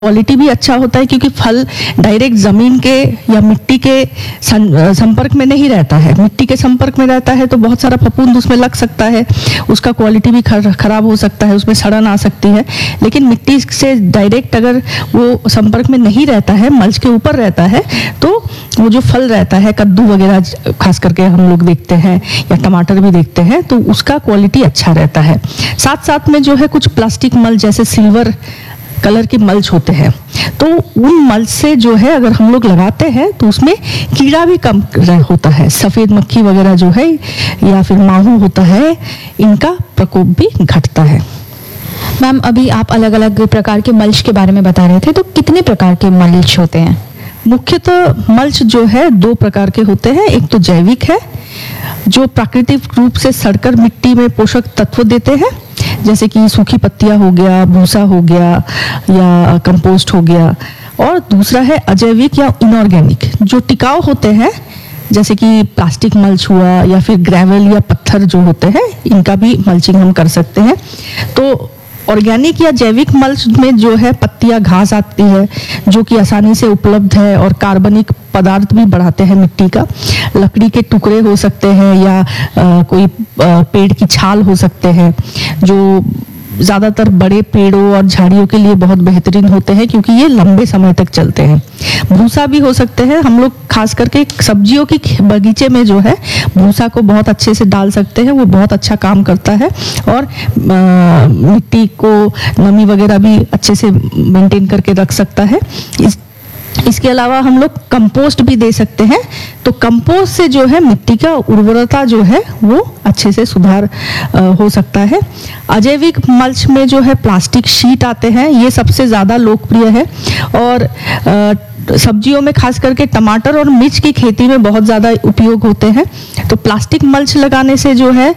Quality भी अच्छा होता है क्योंकि फल डायरेक्ट जमीन के या मिट्टी के संपर्क में नहीं रहता है। मिट्टी के संपर्क में रहता है तो बहुत सारा फफूंद उसमें लग सकता है, उसका क्वालिटी भी खराब हो सकता है, उसमें सड़न आ सकती है। लेकिन मिट्टी से डायरेक्ट अगर वो संपर्क में नहीं रहता है, मल्च के ऊपर रहता है, तो वो जो फल रहता है, कद्दू वगैरह खास करके हम लोग देखते हैं या टमाटर भी देखते हैं, तो उसका क्वालिटी अच्छा रहता है। साथ साथ में जो है कुछ प्लास्टिक मल्च जैसे सिल्वर कलर के मल्च होते हैं, तो उन मल्च से जो है अगर हम लोग लगाते हैं तो उसमें कीड़ा भी कम होता है। सफ़ेद मक्खी वगैरह जो है या फिर माहू होता है, इनका प्रकोप भी घटता है। मैम, अभी आप अलग अलग प्रकार के मल्च के बारे में बता रहे थे, तो कितने प्रकार के मल्च होते हैं? मुख्यतः मल्च जो है 2 प्रकार के होते हैं। एक तो जैविक है, जो प्राकृतिक रूप से सड़कर मिट्टी में पोषक तत्व देते हैं, जैसे कि सूखी पत्तियां हो गया, भूसा हो गया या कंपोस्ट हो गया। और दूसरा है अजैविक या इनऑर्गेनिक, जो टिकाऊ होते हैं, जैसे कि प्लास्टिक मल्च हुआ या फिर ग्रेवल या पत्थर जो होते हैं, इनका भी मल्चिंग हम कर सकते हैं। तो ऑर्गेनिक या जैविक मल्च में जो है पत्तियां, घास आती है जो कि आसानी से उपलब्ध है और कार्बनिक पदार्थ भी बढ़ाते हैं मिट्टी का। लकड़ी के टुकड़े हो सकते हैं या कोई पेड़ की छाल हो सकते हैं, जो ज़्यादातर बड़े पेड़ों और झाड़ियों के लिए बहुत बेहतरीन होते हैं क्योंकि ये लंबे समय तक चलते हैं। भूसा भी हो सकते हैं, हम लोग खास करके सब्जियों की बगीचे में जो है भूसा को बहुत अच्छे से डाल सकते हैं, वो बहुत अच्छा काम करता है और मिट्टी को नमी वगैरह भी अच्छे से मेंटेन करके रख सकता है। इसके अलावा हम लोग कंपोस्ट भी दे सकते हैं, तो कंपोस्ट से जो है मिट्टी का उर्वरता जो है वो अच्छे से सुधार हो सकता है। अजैविक मल्च में जो है प्लास्टिक शीट आते हैं, ये सबसे ज़्यादा लोकप्रिय है और सब्जियों में खास करके टमाटर और मिर्च की खेती में बहुत ज़्यादा उपयोग होते हैं। तो प्लास्टिक मल्च लगाने से जो है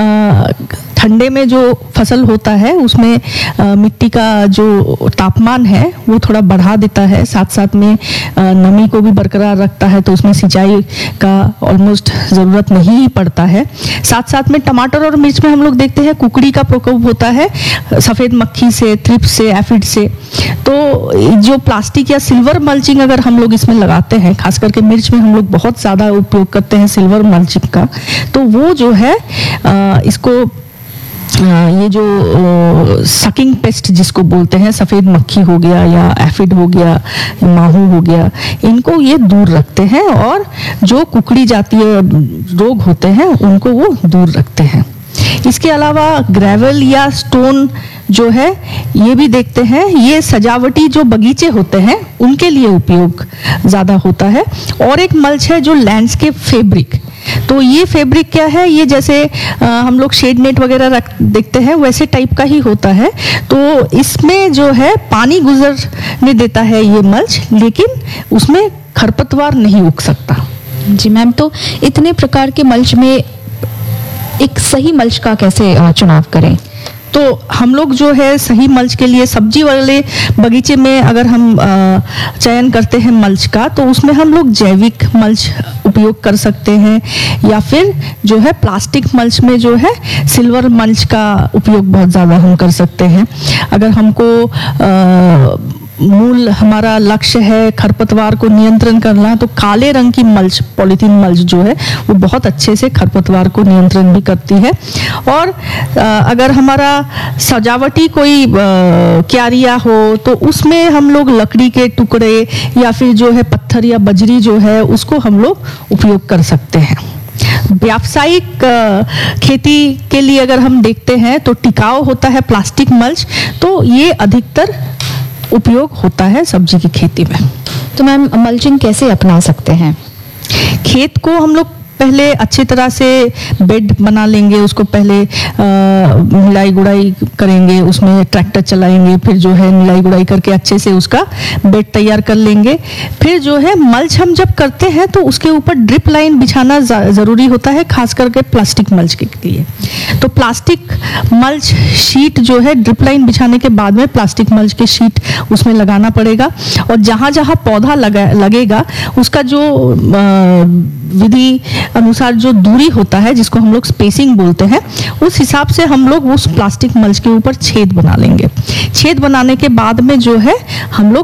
ठंडे में जो फसल होता है उसमें मिट्टी का जो तापमान है वो थोड़ा बढ़ा देता है, साथ साथ में नमी को भी बरकरार रखता है, तो उसमें सिंचाई का ऑलमोस्ट ज़रूरत नहीं पड़ता है। साथ साथ में टमाटर और मिर्च में हम लोग देखते हैं कुकड़ी का प्रकोप होता है, सफ़ेद मक्खी से, थ्रिप्स से, एफिड से। तो जो प्लास्टिक या सिल्वर मल्चिंग अगर हम लोग इसमें लगाते हैं, खास करके मिर्च में हम लोग बहुत ज़्यादा उपयोग करते हैं सिल्वर मल्चिंग का, तो वो जो है इसको ये जो सकिंग पेस्ट जिसको बोलते हैं, सफ़ेद मक्खी हो गया या एफिड हो गया, माहू हो गया, इनको ये दूर रखते हैं और जो कुकड़ी जातीय रोग होते हैं उनको वो दूर रखते हैं। इसके अलावा ग्रेवल या स्टोन जो है ये भी देखते हैं, ये सजावटी जो बगीचे होते हैं उनके लिए उपयोग ज़्यादा होता है। और एक मल्च है जो लैंडस्केप फैब्रिक, तो ये फैब्रिक क्या है, ये जैसे हम लोग शेड नेट वगैरह देखते हैं वैसे टाइप का ही होता है। तो इसमें जो है पानी गुजरने देता है ये मल्च, लेकिन उसमें खरपतवार नहीं उग सकता। जी मैम, तो इतने प्रकार के मल्च में एक सही मल्च का कैसे चुनाव करें? तो हम लोग जो है सही मल्च के लिए सब्जी वाले बगीचे में अगर हम चयन करते हैं मल्च का, तो उसमें हम लोग जैविक मल्च उपयोग कर सकते हैं या फिर जो है प्लास्टिक मल्च में जो है सिल्वर मल्च का उपयोग बहुत ज़्यादा हम कर सकते हैं। अगर हमको मूल हमारा लक्ष्य है खरपतवार को नियंत्रण करना, तो काले रंग की मल्च, पॉलीथीन मल्च जो है वो बहुत अच्छे से खरपतवार को नियंत्रण भी करती है। और अगर हमारा सजावटी कोई क्यारियाँ हो तो उसमें हम लोग लकड़ी के टुकड़े या फिर जो है पत्थर या बजरी जो है उसको हम लोग उपयोग कर सकते हैं। व्यावसायिक खेती के लिए अगर हम देखते हैं तो टिकाऊ होता है प्लास्टिक मल्च, तो ये अधिकतर उपयोग होता है सब्जी की खेती में। तो मैम, मल्चिंग कैसे अपना सकते हैं? खेत को हम लोग पहले अच्छी तरह से बेड बना लेंगे, उसको पहले मिलाई गुड़ाई करेंगे, उसमें ट्रैक्टर चलाएंगे, फिर जो है मिलाई गुड़ाई करके अच्छे से उसका बेड तैयार कर लेंगे। फिर जो है मल्च हम जब करते हैं तो उसके ऊपर ड्रिप लाइन बिछाना ज़रूरी होता है, खास करके प्लास्टिक मल्च के लिए। तो प्लास्टिक मल्च शीट जो है ड्रिप लाइन बिछाने के बाद में प्लास्टिक मल्च के शीट उसमें लगाना पड़ेगा और जहाँ जहाँ पौधा लगेगा उसका जो विधि अनुसार जो दूरी होता है, जिसको हम लोग स्पेसिंग बोलते हैं, उस हिसाब से हम लोग उस प्लास्टिक मल्च के ऊपर छेद बना लेंगे। छेद बनाने के बाद में जो है हम लोग